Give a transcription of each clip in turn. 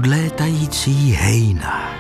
Odlétající hejna.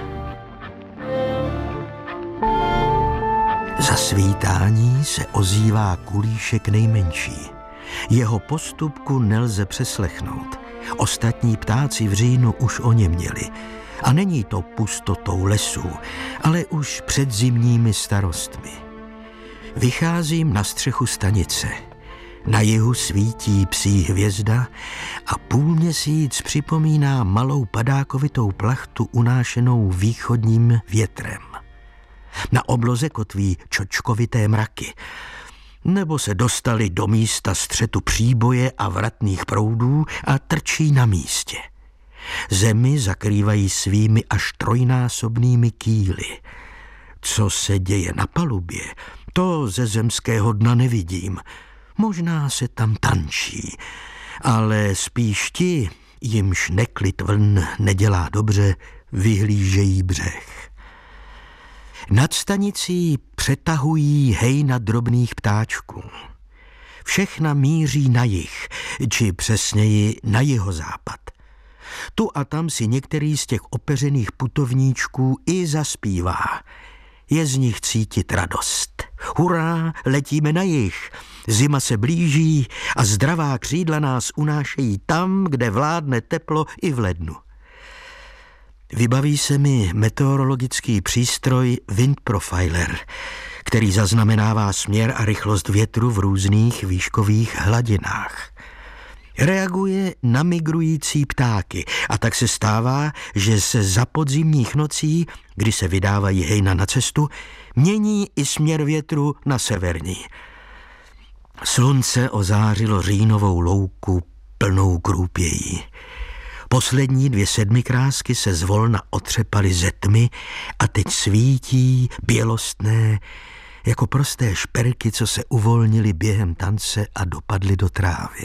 Za svítání se ozývá kulíšek nejmenší. Jeho postupku nelze přeslechnout. Ostatní ptáci v říjnu už oněměli. A není to pustotou lesů, ale už předzimními starostmi. Vycházím na střechu stanice. Na jihu svítí psí hvězda a půlměsíc připomíná malou padákovitou plachtu unášenou východním větrem. Na obloze kotví čočkovité mraky, nebo se dostali do místa střetu příboje a vratných proudů a trčí na místě. Zemi zakrývají svými až trojnásobnými kýly. Co se děje na palubě, to ze zemského dna nevidím. Možná se tam tančí, ale spíš ti, jimž neklid vln nedělá dobře, vyhlížejí břeh. Nad stanicí přetahují hejna drobných ptáčků. Všechna míří na jih, či přesněji na jihozápad. Tu a tam si některý z těch opeřených putovníčků i zaspívá. Je z nich cítit radost. Hurá, letíme na jih. Zima se blíží a zdravá křídla nás unášejí tam, kde vládne teplo i v lednu. Vybaví se mi meteorologický přístroj Wind Profiler, který zaznamenává směr a rychlost větru v různých výškových hladinách. Reaguje na migrující ptáky a tak se stává, že se za podzimních nocí, kdy se vydávají hejna na cestu, mění i směr větru na severní. Slunce ozářilo říjnovou louku plnou krůpějí. Poslední 2 sedmikrásky se zvolna otřepaly ze tmy a teď svítí bělostné, jako prosté šperky, co se uvolnily během tance a dopadly do trávy.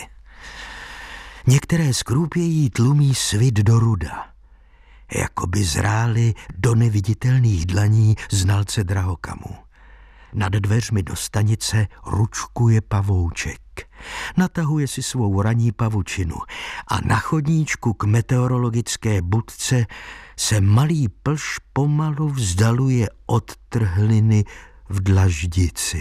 Některé z krůpějí tlumí svit do ruda, jako by zrály do neviditelných dlaní znalce drahokamů. Nad dveřmi do stanice ručkuje pavouček. Natahuje si svou ranní pavučinu a na chodníčku k meteorologické budce se malý plž pomalu vzdaluje od trhliny v dlaždici.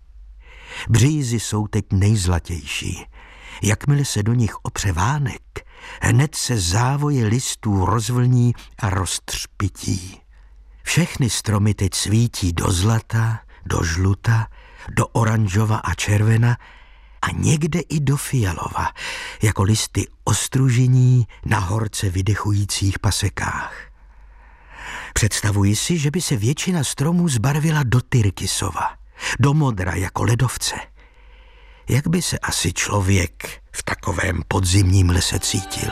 Břízy jsou teď nejzlatější. Jakmile se do nich opře vánek, hned se závoje listů rozvlní a roztřpití. Všechny stromy teď svítí do zlata, do žluta, do oranžova a červena a někde i do fialova, jako listy ostružení na horce vydechujících pasekách. Představuji si, že by se většina stromů zbarvila do tyrkysova, do modra jako ledovce. Jak by se asi člověk v takovém podzimním lese cítil?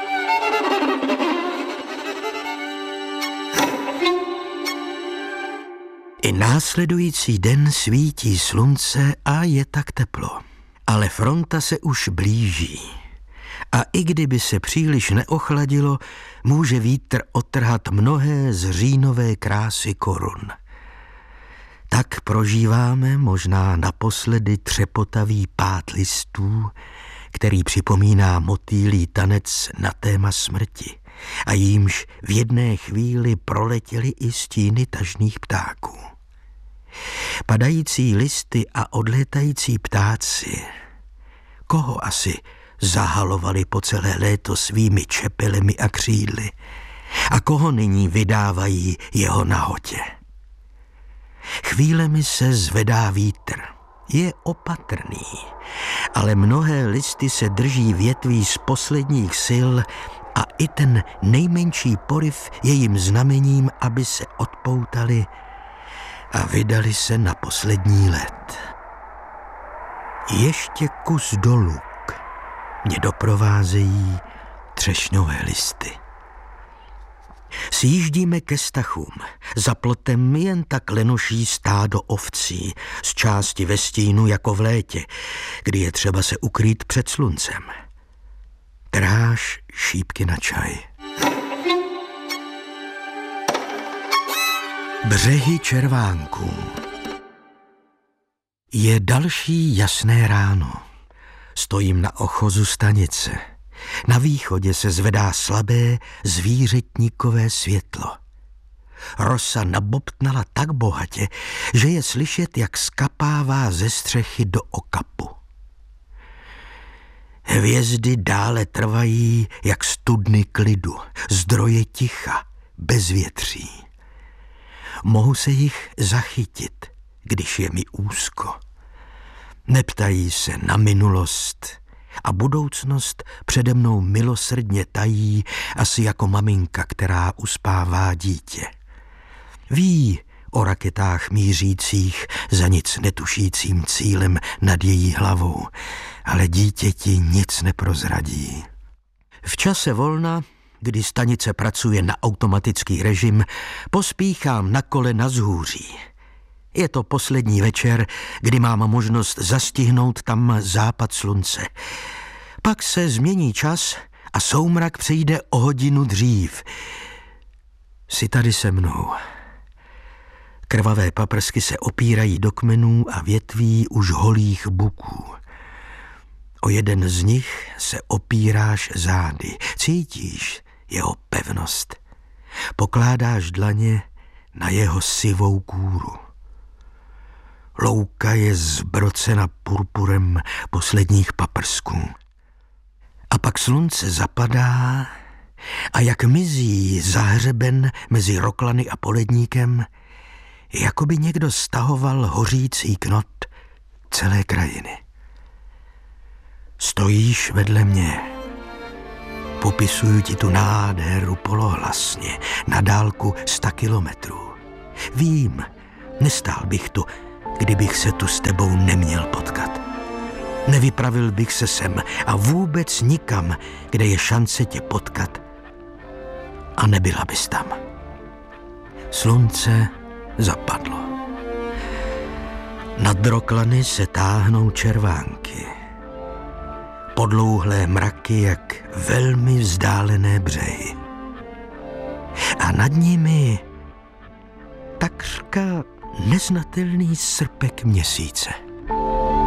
I následující den svítí slunce a je tak teplo. Ale fronta se už blíží. A i kdyby se příliš neochladilo, může vítr otrhat mnohé z říjnové krásy korun. Tak prožíváme možná naposledy třepotavý pád listů, který připomíná motýlí tanec na téma smrti a jímž v jedné chvíli proletěly i stíny tažných ptáků. Padající listy a odlétající ptáci, koho asi zahalovali po celé léto svými čepelemi a křídly a koho nyní vydávají jeho nahotě. Chvílemi se zvedá vítr, je opatrný, ale mnohé listy se drží větví z posledních sil a i ten nejmenší poryv je jim znamením, aby se odpoutali a vydali se na poslední let. Ještě kus do luk mě doprovázejí třešňové listy. Sjíždíme ke stachům. Za plotem jen tak lenoší stádo ovcí, z části ve stínu jako v létě, kdy je třeba se ukrýt před sluncem. Dráž šípky na čaj. Břehy červánků. Je další jasné ráno. Stojím na ochozu stanice. Na východě se zvedá slabé zvířetníkové světlo. Rosa nabobtnala tak bohatě, že je slyšet, jak skapává ze střechy do okapu. Hvězdy dále trvají jak studny klidu, zdroje ticha, bezvětří. Mohu se jich zachytit, když je mi úzko. Neptají se na minulost a budoucnost přede mnou milosrdně tají, asi jako maminka, která uspává dítě. Ví o raketách mířících za nic netušícím cílem nad její hlavou, ale dítěti nic neprozradí. V čase volna, kdy stanice pracuje na automatický režim, pospíchám na kole na vzhůří. Je to poslední večer, kdy mám možnost zastihnout tam západ slunce. Pak se změní čas a soumrak přijde o hodinu dřív. Jsi tady se mnou. Krvavé paprsky se opírají do kmenů a větví už holých buků. O jeden z nich se opíráš zády. Cítíš jeho pevnost. Pokládáš dlaně na jeho sivou kůru. Louka je zbrocena purpurem posledních paprsků. A pak slunce zapadá a jak mizí zahřeben mezi roklany a poledníkem, jako by někdo stahoval hořící knot celé krajiny. Stojíš vedle mě. Popisuju ti tu nádheru polohlasně, na dálku 100 kilometrů. Vím, nestál bych tu, kdybych se tu s tebou neměl potkat. Nevypravil bych se sem a vůbec nikam, kde je šance tě potkat. A nebyla bys tam. Slunce zapadlo. Nad roklany se táhnou červánky. Podlouhlé mraky jak velmi vzdálené břehy. A nad nimi takřka neznatelný srpek měsíce.